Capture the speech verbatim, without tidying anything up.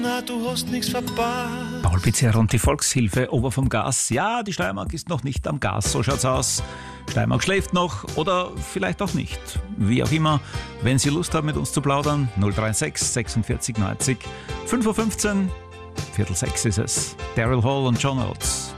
Na, du hast nichts verpasst. Paul Pizzerra und die Volkshilfe Ober vom Gas. Ja, die Steiermark ist noch nicht am Gas, so schaut's aus. Steiermark schläft noch oder vielleicht auch nicht. Wie auch immer, wenn Sie Lust haben, mit uns zu plaudern, null drei sechs sechsundvierzig neunzig fünf Uhr fünfzehn, Viertel sechs ist es. Daryl Hall und John Oates.